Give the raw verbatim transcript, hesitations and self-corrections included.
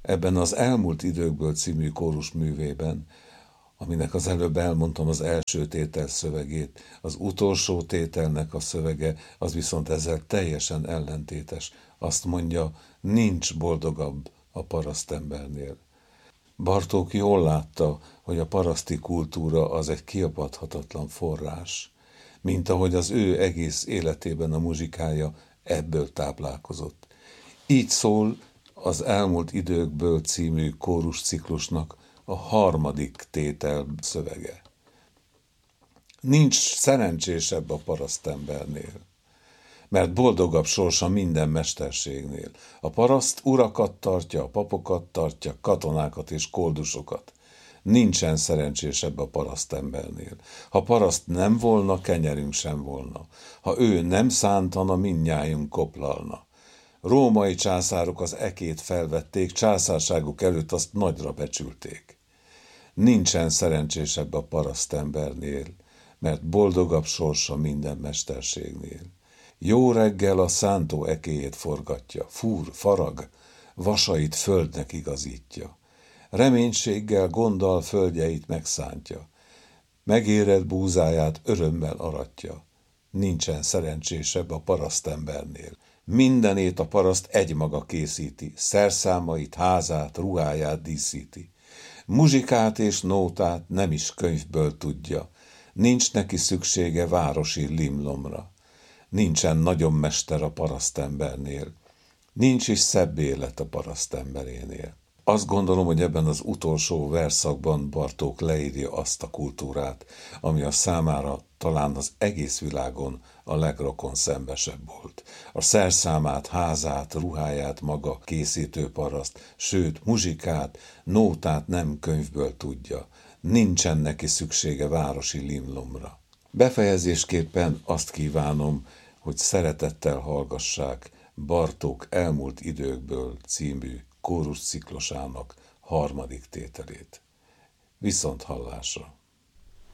Ebben az Elmúlt időkből című kórusművében, aminek az előbb elmondtam az első tétel szövegét, az utolsó tételnek a szövege, az viszont ezzel teljesen ellentétes. Azt mondja, nincs boldogabb a parasztembernél. Bartók jól látta, hogy a paraszti kultúra az egy kiapadhatatlan forrás, mint ahogy az ő egész életében a muzsikája ebből táplálkozott. Így szól az Elmúlt időkből című kórusciklusnak a harmadik tétel szövege. Nincs szerencsésebb a parasztembernél, mert boldogabb sorsa minden mesterségnél. A paraszt urakat tartja, a papokat tartja, katonákat és koldusokat. Nincsen szerencsésebb a parasztembernél. Ha paraszt nem volna, kenyerünk sem volna. Ha ő nem szántana, mindnyájunk koplalna. Római császárok az ekét felvették, császárságuk előtt azt nagyra becsülték. Nincsen szerencsésebb a parasztembernél, mert boldogabb sorsa minden mesterségnél. Jó reggel a szántó ekéjét forgatja, fúr, farag, vasait földnek igazítja. Reménységgel, gonddal földjeit megszántja. Megérett búzáját örömmel aratja. Nincsen szerencsésebb a parasztembernél. Mindenét a paraszt egymaga készíti, szerszámait, házát, ruháját díszíti. Muzsikát és nótát nem is könyvből tudja, nincs neki szüksége városi limlomra. Nincsen nagyobb mester a parasztembernél, nincs is szebb élet a parasztemberénél. Azt gondolom, hogy ebben az utolsó verszakban Bartók leírja azt a kultúrát, ami a számára talán az egész világon a legrokonszenvesebb volt. A szerszámát, házát, ruháját maga készítő paraszt, sőt, muzsikát, nótát nem könyvből tudja. Nincsen neki szüksége városi limlomra. Befejezésképpen azt kívánom, hogy szeretettel hallgassák Bartók Elmúlt időkből című kórusciklusának harmadik tételét. Viszont hallásra!